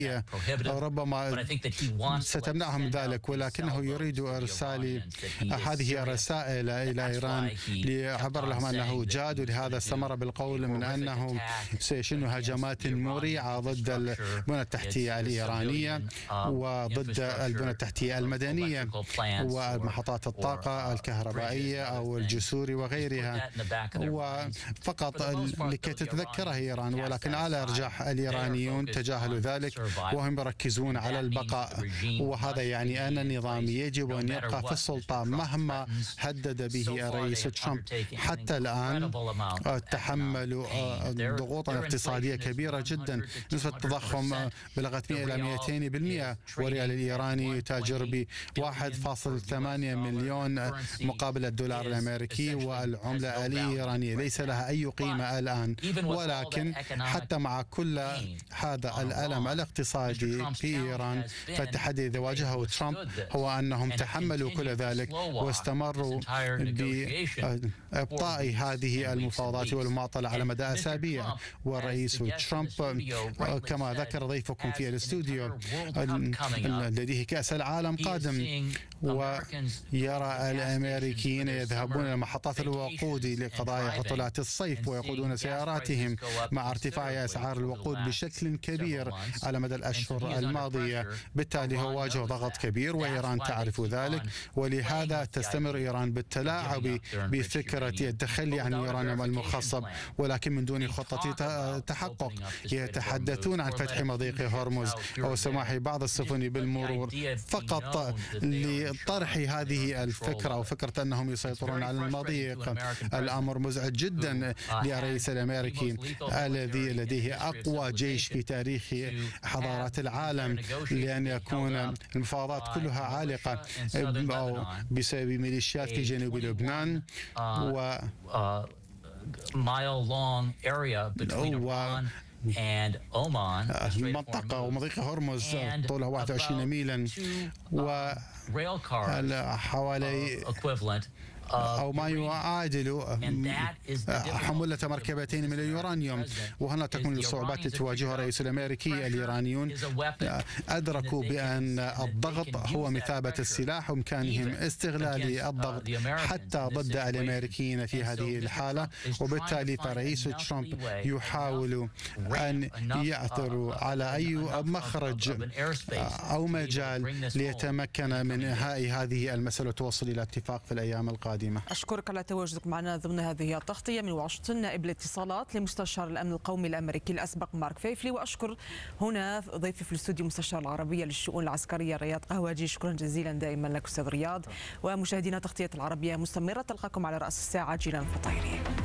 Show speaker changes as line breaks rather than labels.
ربما ستمنعها من ذلك، ولكنه يريد إرسال هذه الرسائل إلى إيران ليعبر لهم أنه جاد، ولهذا استمر بالقول من أنه سيشن هجمات مريعة ضد البنى التحتية الإيرانية وضد البنى التحتية المدنية ومحطات الطاقة الكهربائية أو الجسور وغيرها، وفقط لكي تتذكرها إيران. ولكن على أرجح الإيرانيون تجاهلوا ذلك وهم يركزون على البقاء، وهذا يعني أن النظام يجب أن يبقى في السلطة مهما هدد به الرئيس ترامب. حتى الآن تحملوا ضغوطا اقتصادية كبيرة جدا، نسبة التضخم بلغت 100 إلى 200%، والريال الإيراني يتاجر ب 1.8 مليون مقابل الدولار الأمريكي، والعملة الإيرانية ليس لها أي قيمة الآن. ولكن حتى مع كل هذا الألم الاقتصادي في إيران، فالتحدي الذي واجهه ترامب هو أنهم تحملوا كل ذلك واستمروا بإبطاء هذه المفاوضات والمماطلة على مدى أسابيع. والرئيس ترامب كما ذكر ضيفكم في الاستوديو لديه كأس العالم قادم، ويرى الأمريكيين يذهبون إلى محطات الوقود لقضاء عطلات الصيف ويقودون سياراتهم مع ارتفاع أسعار الوقود بشكل كبير على مدى الأشهر الماضية. بالتالي هو واجه ضغط كبير وإيران تعرف ذلك، ولهذا تستمر إيران بالتلاعب بفكرة التخلي عن اليورانيوم المخصب، ولكن من دون خطة تحقق. يتحدثون عن فتح مضيق هرمز أو سماح بعض السفن بالمرور فقط لطرح هذه الفكرة أو فكرة أنهم يسيطرون على المضيق. الأمر مزعج جدا للرئيس الأمريكي الذي لديه أقوى جيش في تاريخ حضارات العالم، لأن يكون المفاوضات كلها عالقة بسبب ميليشيات في جنوب لبنان منطقة ومضيق هرمز طولها 21 ميلا وحوالي أو ما يعادل حمولة مركبتين من اليورانيوم. وهنا تكمن الصعوبات التي تواجهها الرئيس الأمريكي. الإيرانيون أدركوا بأن الضغط هو مثابة السلاح، وإمكانهم استغلال الضغط حتى ضد الأمريكيين في هذه الحالة. وبالتالي فرئيس ترامب يحاول أن يعثر على أي مخرج أو مجال ليتمكن من إنهاء هذه المسألة وتوصل إلى اتفاق في الأيام القادمة.
أشكرك على تواجدك معنا ضمن هذه التغطية من واشنطن، نائب الاتصالات لمستشار الأمن القومي الأمريكي الأسبق مارك فيفلي. وأشكر هنا ضيفي في الاستوديو مستشار العربية للشؤون العسكرية رياض قهوجي. شكرا جزيلا دائما لك أستاذ رياض. ومشاهدينا تغطية العربية مستمرة، تلقاكم على رأس الساعة جيلان فطيري.